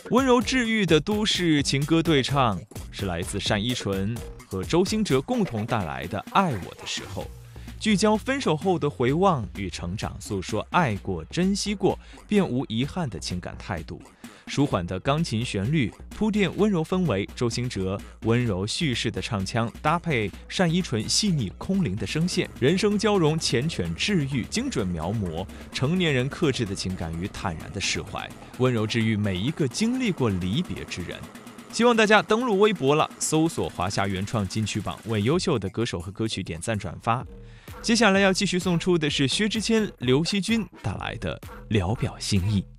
温柔治愈的都市情歌对唱，是来自单依纯和周兴哲共同带来的《爱我的时候》，聚焦分手后的回望与成长，诉说爱过、珍惜过便无遗憾的情感态度。舒缓的钢琴旋律铺垫温柔氛围，周兴哲温柔叙事的唱腔搭配单依纯细腻空灵的声线，人声交融，缱绻治愈，精准描摹成年人克制的情感与坦然的释怀，温柔治愈每一个经历过离别之人。希望大家登录微博了，搜索华夏原创金曲榜，为优秀的歌手和歌曲点赞转发。接下来要继续送出的是薛之谦、刘惜君带来的《聊表心意》。